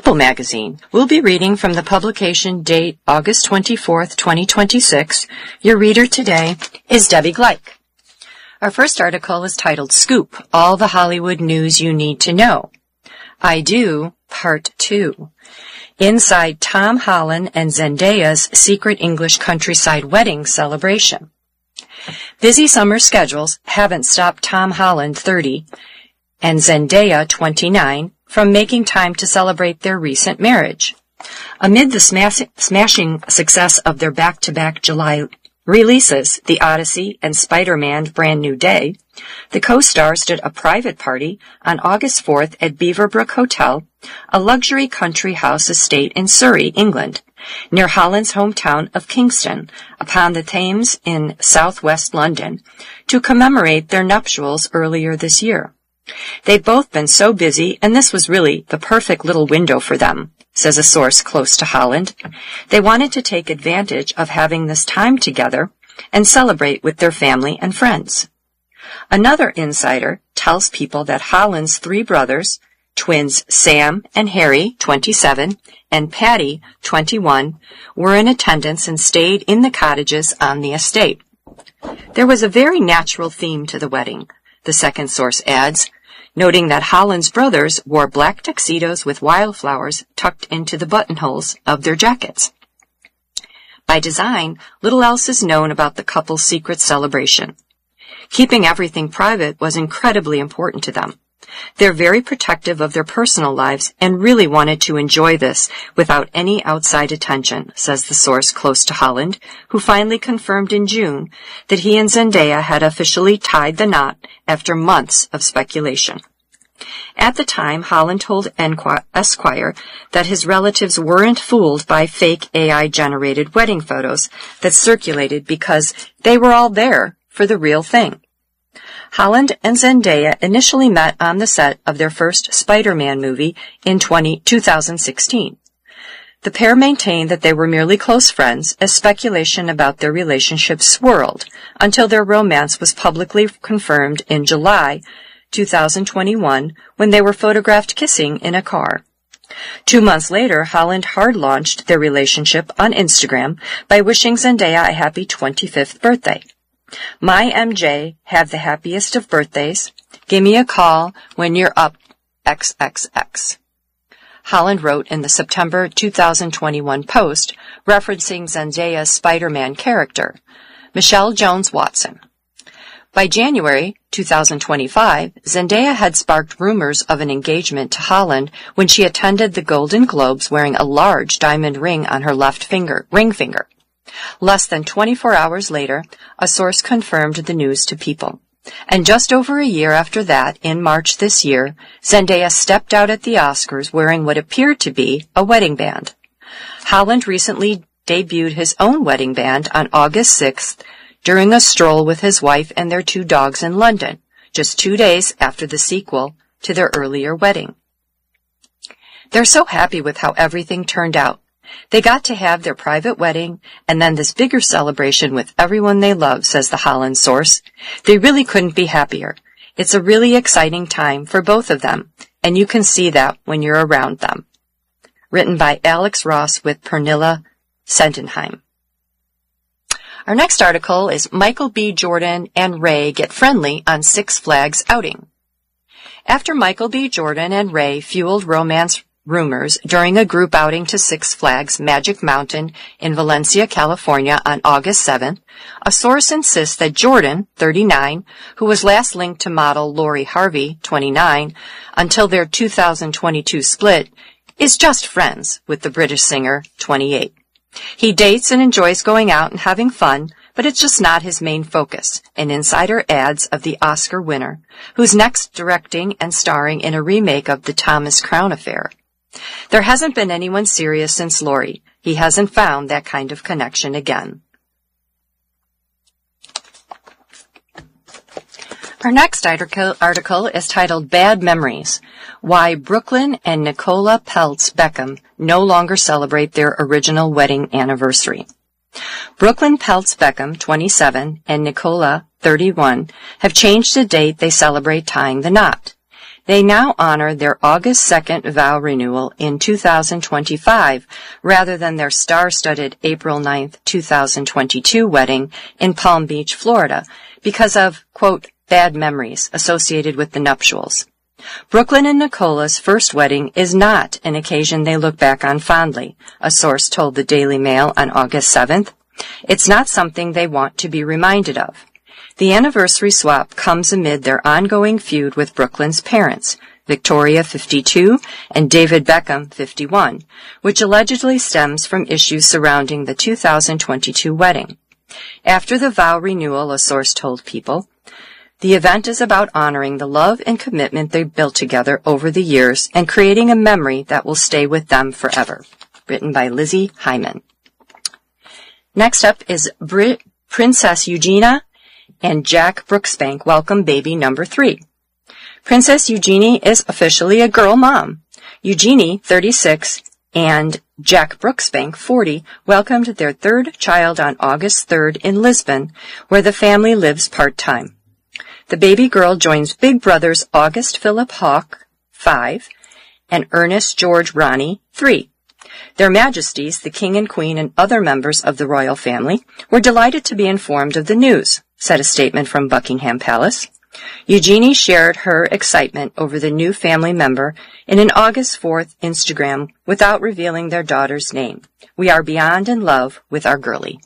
Magazine. We'll be reading from the publication date August 24th, 2026. Your reader today is Debbie Gleich. Our first article is titled Scoop, All the Hollywood News You Need to Know. I Do, Part 2. Inside Tom Holland and Zendaya's secret English countryside wedding celebration. Busy summer schedules haven't stopped Tom Holland, 30, and Zendaya, 29, from making time to celebrate their recent marriage. Amid the smashing success of their back-to-back July releases, The Odyssey and Spider-Man Brand New Day, the co-stars did a private party on August 4th at Beaverbrook Hotel, a luxury country house estate in Surrey, England, near Holland's hometown of Kingston, upon the Thames in southwest London, to commemorate their nuptials earlier this year. They've both been so busy, and this was really the perfect little window for them, says a source close to Holland. They wanted to take advantage of having this time together and celebrate with their family and friends. Another insider tells People that Holland's three brothers, twins Sam and Harry, 27, and Patty, 21, were in attendance and stayed in the cottages on the estate. There was a very natural theme to the wedding, the second source adds, noting that Holland's brothers wore black tuxedos with wildflowers tucked into the buttonholes of their jackets. By design, little else is known about the couple's secret celebration. Keeping everything private was incredibly important to them. They're very protective of their personal lives and really wanted to enjoy this without any outside attention, says the source close to Holland, who finally confirmed in June that he and Zendaya had officially tied the knot after months of speculation. At the time, Holland told Esquire that his relatives weren't fooled by fake AI-generated wedding photos that circulated because they were all there for the real thing. Holland and Zendaya initially met on the set of their first Spider-Man movie in 2016. The pair maintained that they were merely close friends as speculation about their relationship swirled until their romance was publicly confirmed in July 2021 when they were photographed kissing in a car. 2 months later, Holland hard-launched their relationship on Instagram by wishing Zendaya a happy 25th birthday. My MJ, have the happiest of birthdays. Give me a call when you're up XXX. Holland wrote in the September 2021 post referencing Zendaya's Spider-Man character, Michelle Jones Watson. By January 2025, Zendaya had sparked rumors of an engagement to Holland when she attended the Golden Globes wearing a large diamond ring on her left ring finger. Less than 24 hours later, a source confirmed the news to People. And just over a year after that, in March this year, Zendaya stepped out at the Oscars wearing what appeared to be a wedding band. Holland recently debuted his own wedding band on August 6th during a stroll with his wife and their 2 dogs in London, just 2 days after the sequel to their earlier wedding. They're so happy with how everything turned out. They got to have their private wedding and then this bigger celebration with everyone they love, says the Holland source. They really couldn't be happier. It's a really exciting time for both of them, and you can see that when you're around them. Written by Alex Ross with Pernilla Sendenheim. Our next article is Michael B. Jordan and Ray Get Friendly on Six Flags Outing. After Michael B. Jordan and Ray fueled romance rumors during a group outing to Six Flags Magic Mountain in Valencia, California on August 7th, a source insists that Jordan, 39, who was last linked to model Lori Harvey, 29, until their 2022 split, is just friends with the British singer, 28. He dates and enjoys going out and having fun, but it's just not his main focus, an insider adds of the Oscar winner, who's next directing and starring in a remake of The Thomas Crown Affair. There hasn't been anyone serious since Lori. He hasn't found that kind of connection again. Our next article is titled Bad Memories, Why Brooklyn and Nicola Peltz Beckham No Longer Celebrate Their Original Wedding Anniversary. Brooklyn Peltz Beckham, 27, and Nicola, 31, have changed the date they celebrate tying the knot. They now honor their August 2nd vow renewal in 2025 rather than their star-studded April 9th, 2022 wedding in Palm Beach, Florida, because of, quote, bad memories associated with the nuptials. Brooklyn and Nicola's first wedding is not an occasion they look back on fondly, a source told the Daily Mail on August 7th. It's not something they want to be reminded of. The anniversary swap comes amid their ongoing feud with Brooklyn's parents, Victoria, 52, and David Beckham, 51, which allegedly stems from issues surrounding the 2022 wedding. After the vow renewal, a source told People, the event is about honoring the love and commitment they built together over the years and creating a memory that will stay with them forever. Written by Lizzie Hyman. Next up is Princess Eugenia and Jack Brooksbank welcome baby number 3. Princess Eugenie is officially a girl mom. Eugenie, 36, and Jack Brooksbank, 40, welcomed their third child on August 3rd in Lisbon, where the family lives part-time. The baby girl joins big brothers August Philip Hawke, 5, and Ernest George Ronnie, 3. Their Majesties, the King and Queen, and other members of the royal family were delighted to be informed of the news, said a statement from Buckingham Palace. Eugenie shared her excitement over the new family member in an August 4th Instagram without revealing their daughter's name. We are beyond in love with our girlie.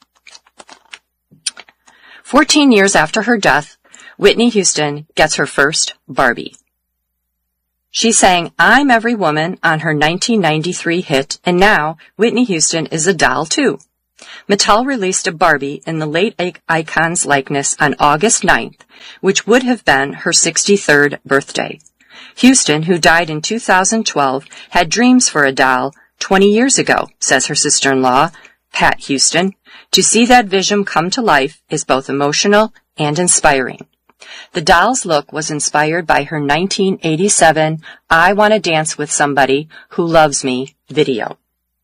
14 years after her death, Whitney Houston gets her first Barbie. She sang I'm Every Woman on her 1993 hit, and now Whitney Houston is a doll too. Mattel released a Barbie in the late icon's likeness on August 9th, which would have been her 63rd birthday. Houston, who died in 2012, had dreams for a doll 20 years ago, says her sister-in-law, Pat Houston. To see that vision come to life is both emotional and inspiring. The doll's look was inspired by her 1987 I Want to Dance with Somebody Who Loves Me video.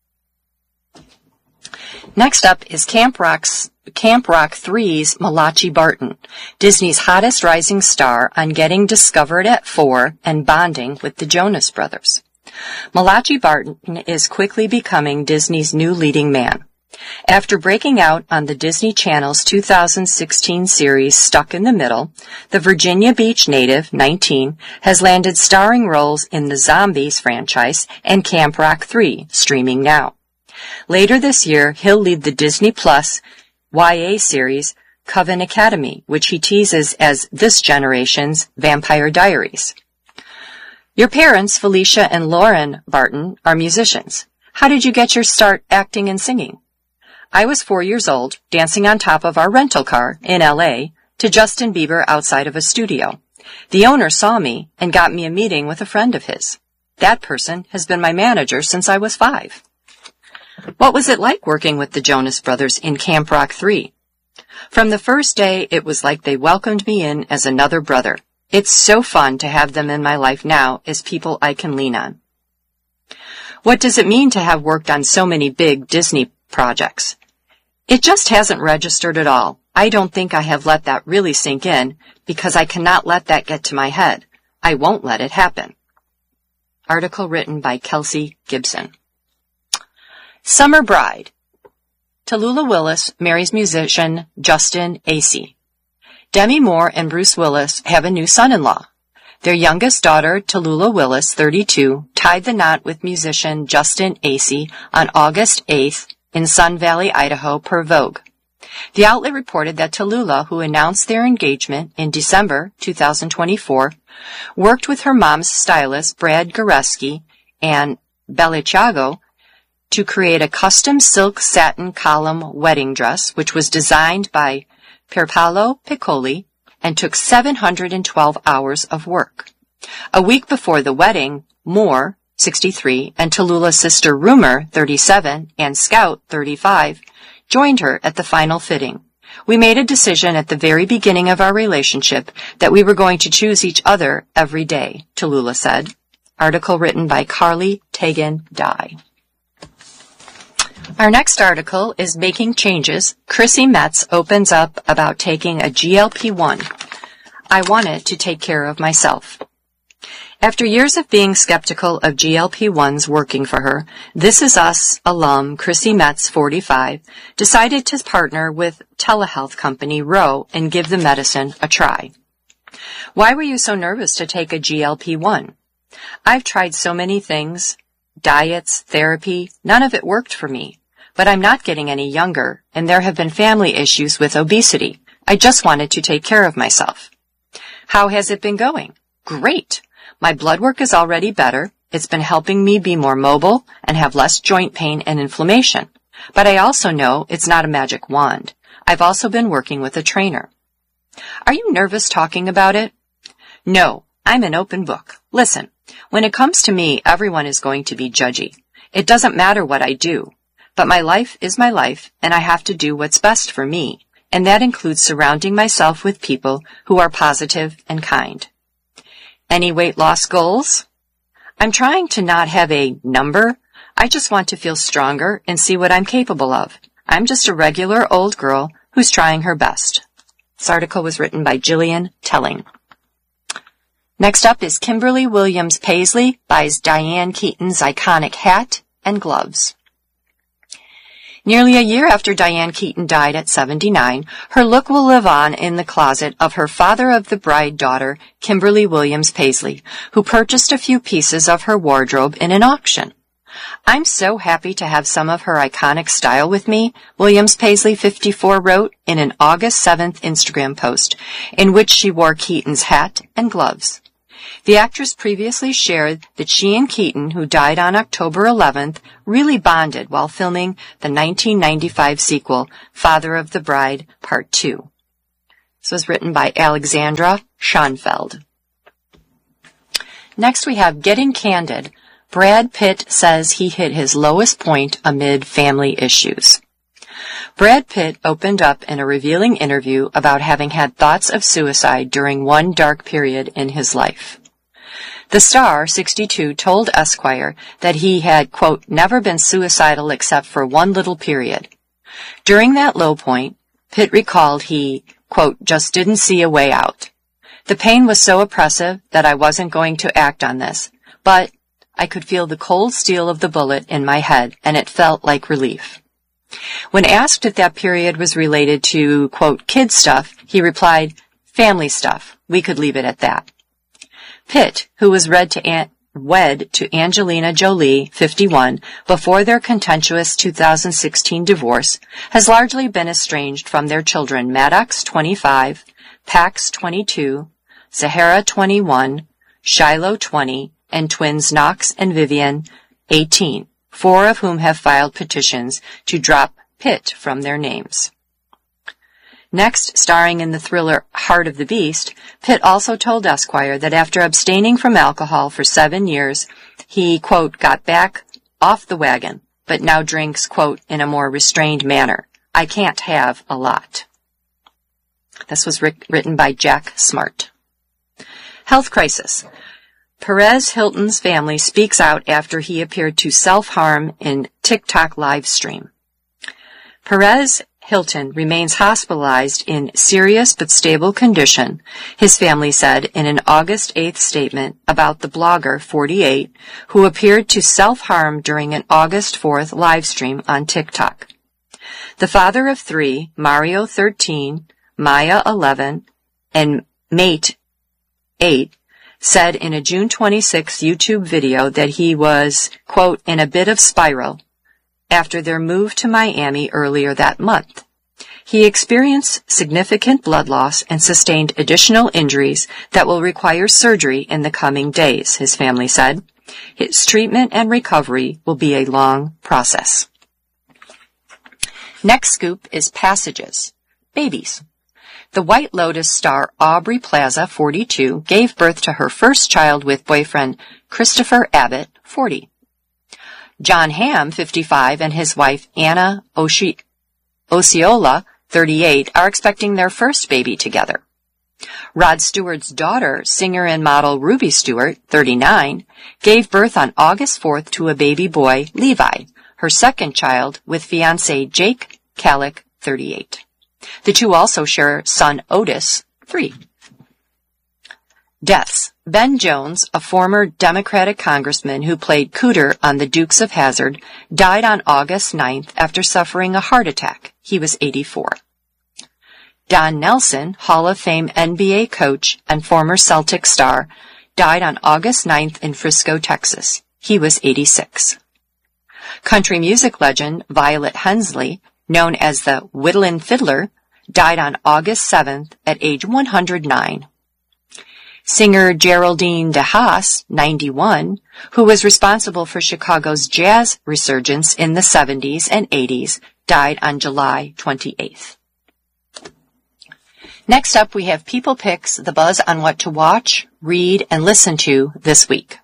Next up is Camp Rock 3's Malachi Barton, Disney's hottest rising star on Getting Discovered at 4 and bonding with the Jonas Brothers. Malachi Barton is quickly becoming Disney's new leading man. After breaking out on the Disney Channel's 2016 series Stuck in the Middle, the Virginia Beach native, 19, has landed starring roles in the Zombies franchise and Camp Rock 3, streaming now. Later this year, he'll lead the Disney Plus YA series Coven Academy, which he teases as this generation's Vampire Diaries. Your parents, Felicia and Lauren Barton, are musicians. How did you get your start acting and singing? I was 4 years old, dancing on top of our rental car in L.A. to Justin Bieber outside of a studio. The owner saw me and got me a meeting with a friend of his. That person has been my manager since I was 5. What was it like working with the Jonas Brothers in Camp Rock 3? From the first day, it was like they welcomed me in as another brother. It's so fun to have them in my life now as people I can lean on. What does it mean to have worked on so many big Disney projects? It just hasn't registered at all. I don't think I have let that really sink in because I cannot let that get to my head. I won't let it happen. Article written by Kelsey Gibson. Summer Bride. Tallulah Willis marries musician Justin Acey. Demi Moore and Bruce Willis have a new son-in-law. Their youngest daughter, Tallulah Willis, 32, tied the knot with musician Justin Acey on August 8th in Sun Valley, Idaho, per Vogue. The outlet reported that Tallulah, who announced their engagement in December 2024, worked with her mom's stylist, Brad Goreski, and Balenciaga to create a custom silk satin column wedding dress, which was designed by Pierpaolo Piccoli and took 712 hours of work. A week before the wedding, Moore, 63, and Tallulah's sister Rumor, 37, and Scout, 35, joined her at the final fitting. We made a decision at the very beginning of our relationship that we were going to choose each other every day, Tallulah said. Article written by Carly Tegan Dye. Our next article is Making Changes. Chrissy Metz opens up about taking a GLP-1. I wanted to take care of myself. After years of being skeptical of GLP-1s working for her, This Is Us alum Chrissy Metz, 45, decided to partner with telehealth company Ro and give the medicine a try. Why were you so nervous to take a GLP-1? I've tried so many things, diets, therapy, none of it worked for me. But I'm not getting any younger, and there have been family issues with obesity. I just wanted to take care of myself. How has it been going? Great! My blood work is already better. It's been helping me be more mobile and have less joint pain and inflammation. But I also know it's not a magic wand. I've also been working with a trainer. Are you nervous talking about it? No, I'm an open book. Listen, when it comes to me, everyone is going to be judgy. It doesn't matter what I do. But my life is my life, and I have to do what's best for me, and that includes surrounding myself with people who are positive and kind. Any weight loss goals? I'm trying to not have a number. I just want to feel stronger and see what I'm capable of. I'm just a regular old girl who's trying her best. This article was written by Jillian Telling. Next up is Kimberly Williams Paisley buys Diane Keaton's iconic hat and gloves. Nearly a year after Diane Keaton died at 79, her look will live on in the closet of her father-of-the-bride daughter, Kimberly Williams Paisley, who purchased a few pieces of her wardrobe in an auction. I'm so happy to have some of her iconic style with me, Williams Paisley, 54, wrote in an August 7th Instagram post, in which she wore Keaton's hat and gloves. The actress previously shared that she and Keaton, who died on October 11th, really bonded while filming the 1995 sequel, Father of the Bride, Part 2. This was written by Alexandra Schoenfeld. Next we have Getting Candid. Brad Pitt says he hit his lowest point amid family issues. Brad Pitt opened up in a revealing interview about having had thoughts of suicide during one dark period in his life. The star, 62, told Esquire that he had, quote, never been suicidal except for one little period. During that low point, Pitt recalled he, quote, just didn't see a way out. The pain was so oppressive that I wasn't going to act on this, but I could feel the cold steel of the bullet in my head, and it felt like relief. When asked if that period was related to, quote, kid stuff, he replied, family stuff. We could leave it at that. Pitt, who was wed to Angelina Jolie, 51, before their contentious 2016 divorce, has largely been estranged from their children Maddox, 25, Pax, 22, Zahara, 21, Shiloh, 20, and twins Knox and Vivian, 18. 4 of whom have filed petitions to drop Pitt from their names. Next, starring in the thriller Heart of the Beast, Pitt also told Esquire that after abstaining from alcohol for 7 years, he, quote, got back off the wagon, but now drinks, quote, in a more restrained manner. I can't have a lot. This was written by Jack Smart. Health crisis. Perez Hilton's family speaks out after he appeared to self-harm in TikTok live stream. Perez Hilton remains hospitalized in serious but stable condition, his family said in an August 8th statement about the blogger, 48, who appeared to self-harm during an August 4th live stream on TikTok. The father of 3, Mario, 13, Maya, 11, and Mate, 8, said in a June 26 YouTube video that he was, quote, in a bit of spiral after their move to Miami earlier that month. He experienced significant blood loss and sustained additional injuries that will require surgery in the coming days, his family said. His treatment and recovery will be a long process. Next scoop is Passages. Babies. The White Lotus star Aubrey Plaza, 42, gave birth to her first child with boyfriend Christopher Abbott, 40. John Hamm, 55, and his wife Anna Osceola, 38, are expecting their first baby together. Rod Stewart's daughter, singer and model Ruby Stewart, 39, gave birth on August 4th to a baby boy, Levi, her second child, with fiancé Jake Kalick, 38. The two also share son Otis, 3. Deaths. Ben Jones, a former Democratic congressman who played Cooter on The Dukes of Hazzard, died on August 9th after suffering a heart attack. He was 84. Don Nelson, Hall of Fame NBA coach and former Celtic star, died on August 9th in Frisco, Texas. He was 86. Country music legend Violet Hensley, known as the Whittlin' Fiddler, died on August 7th at age 109. Singer Geraldine DeHaas, 91, who was responsible for Chicago's jazz resurgence in the 70s and 80s, died on July 28th. Next up, we have People Picks, the buzz on what to watch, read, and listen to this week.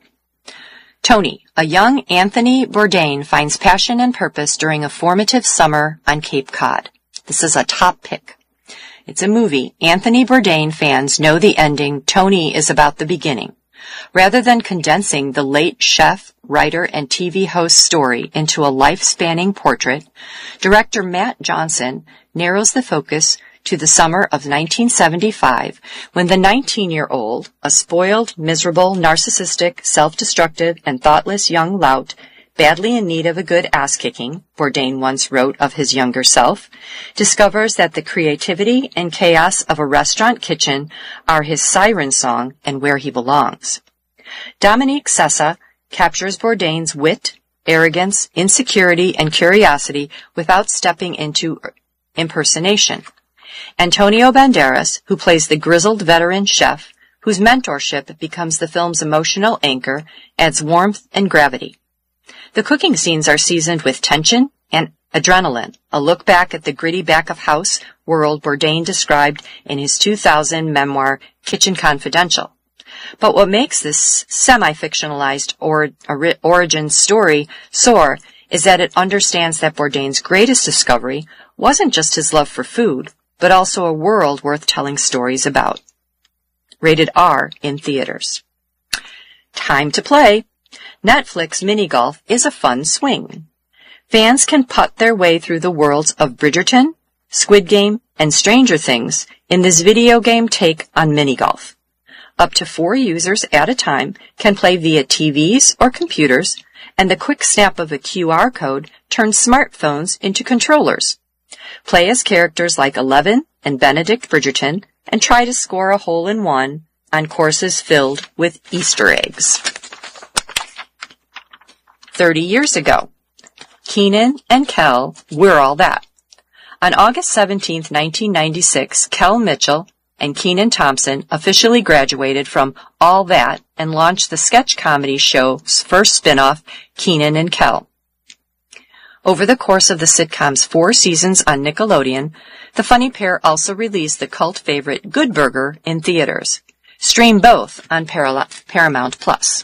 Tony, a young Anthony Bourdain, finds passion and purpose during a formative summer on Cape Cod. This is a top pick. It's a movie. Anthony Bourdain fans know the ending. Tony is about the beginning. Rather than condensing the late chef, writer, and TV host story into a life-spanning portrait, director Matt Johnson narrows the focus to the summer of 1975, when the 19-year-old, a spoiled, miserable, narcissistic, self-destructive, and thoughtless young lout, badly in need of a good ass-kicking, Bourdain once wrote of his younger self, discovers that the creativity and chaos of a restaurant kitchen are his siren song and where he belongs. Dominique Sessa captures Bourdain's wit, arrogance, insecurity, and curiosity without stepping into impersonation. Antonio Banderas, who plays the grizzled veteran chef, whose mentorship becomes the film's emotional anchor, adds warmth and gravity. The cooking scenes are seasoned with tension and adrenaline, a look back at the gritty back-of-house world Bourdain described in his 2000 memoir, Kitchen Confidential. But what makes this semi-fictionalized origin story soar is that it understands that Bourdain's greatest discovery wasn't just his love for food, but also a world worth telling stories about. Rated R in theaters. Time to play. Netflix Mini Golf is a fun swing. Fans can putt their way through the worlds of Bridgerton, Squid Game, and Stranger Things in this video game take on mini golf. Up to 4 users at a time can play via TVs or computers, and the quick snap of a QR code turns smartphones into controllers. Play as characters like Eleven and Benedict Bridgerton and try to score a hole-in-one on courses filled with Easter eggs. 30 years ago, Kenan and Kel, We're All That. On August 17, 1996, Kel Mitchell and Kenan Thompson officially graduated from All That and launched the sketch comedy show's first spin-off, Kenan and Kel. Over the course of the sitcom's 4 seasons on Nickelodeon, the funny pair also released the cult favorite Good Burger in theaters. Stream both on Paramount+.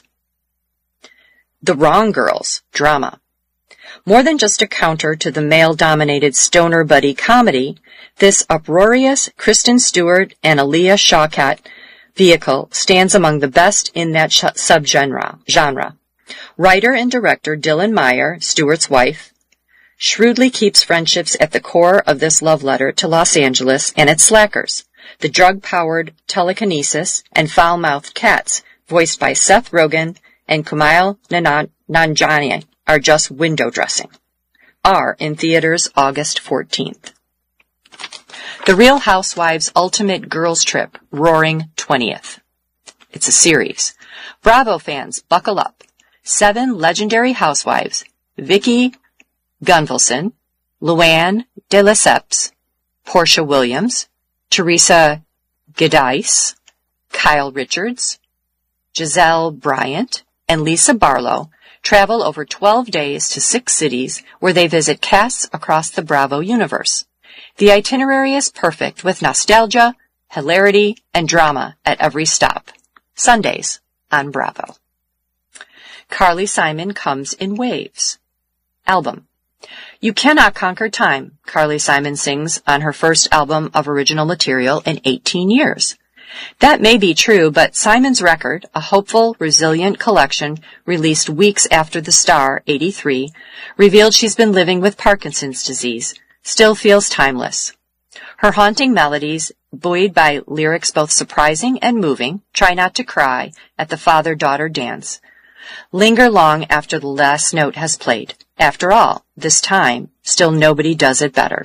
The Wrong Girls drama. More than just a counter to the male-dominated stoner buddy comedy, this uproarious Kristen Stewart and Aaliyah Shawkat vehicle stands among the best in that subgenre. Writer and director Dylan Meyer, Stewart's wife, shrewdly keeps friendships at the core of this love letter to Los Angeles and its slackers. The drug-powered telekinesis and foul-mouthed cats, voiced by Seth Rogen and Kumail Nanjiani, are just window dressing. R in theaters August 14th. The Real Housewives Ultimate Girls Trip, Roaring 20th. It's a series. Bravo fans, buckle up. 7 legendary housewives, Vicki Gunvalson, Luann de Lesseps, Portia Williams, Teresa Giudice, Kyle Richards, Giselle Bryant, and Lisa Barlow travel over 12 days to 6 cities where they visit casts across the Bravo universe. The itinerary is perfect with nostalgia, hilarity, and drama at every stop. Sundays on Bravo. Carly Simon Comes in Waves. Album. You Cannot Conquer Time, Carly Simon sings on her first album of original material in 18 years. That may be true, but Simon's record, a hopeful, resilient collection released weeks after The Star, 83, revealed she's been living with Parkinson's disease, still feels timeless. Her haunting melodies, buoyed by lyrics both surprising and moving, try not to cry at the father-daughter dance, linger long after the last note has played. After all, this time, still nobody does it better.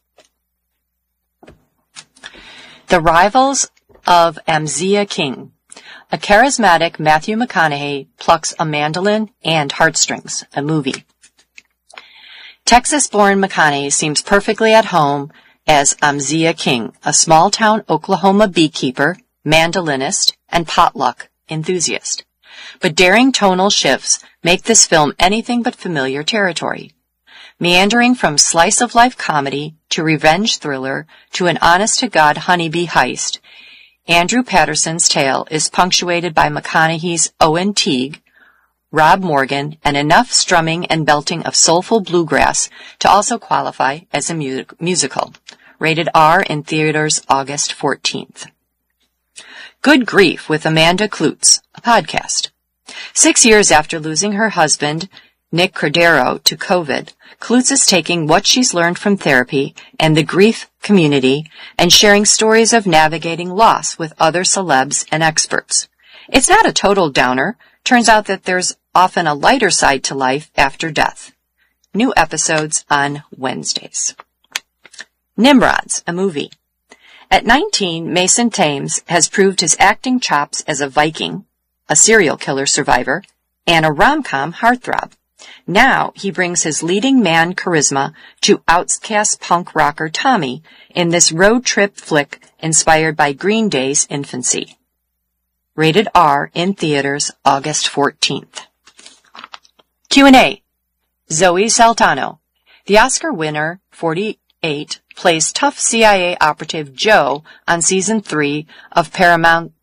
The Rivals of Amzia King. A charismatic Matthew McConaughey plucks a mandolin and heartstrings, a movie. Texas-born McConaughey seems perfectly at home as Amzia King, a small-town Oklahoma beekeeper, mandolinist, and potluck enthusiast. But daring tonal shifts make this film anything but familiar territory. Meandering from slice-of-life comedy to revenge thriller to an honest-to-God honeybee heist, Andrew Patterson's tale is punctuated by McConaughey's Owen Teague, Rob Morgan, and enough strumming and belting of soulful bluegrass to also qualify as a musical. Rated R in theaters August 14th. Good Grief with Amanda Klutz, a podcast. 6 years after losing her husband, Nick Cordero, to COVID, Klutz is taking what she's learned from therapy and the grief community and sharing stories of navigating loss with other celebs and experts. It's not a total downer. Turns out that there's often a lighter side to life after death. New episodes on Wednesdays. Nimrods, a movie. At 19, Mason Thames has proved his acting chops as a Viking, a serial killer survivor, and a rom-com heartthrob. Now he brings his leading man charisma to outcast punk rocker Tommy in this road trip flick inspired by Green Day's infancy. Rated R in theaters August 14th. Q&A. Zoe Saltano. The Oscar winner, 48, plays tough CIA operative Joe on season 3 of Paramount